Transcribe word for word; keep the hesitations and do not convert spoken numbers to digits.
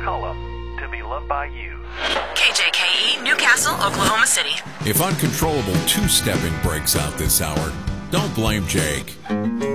McCollum, to be loved by you. K J K E, Newcastle, Oklahoma City. If uncontrollable two-stepping breaks out this hour, don't blame Jake.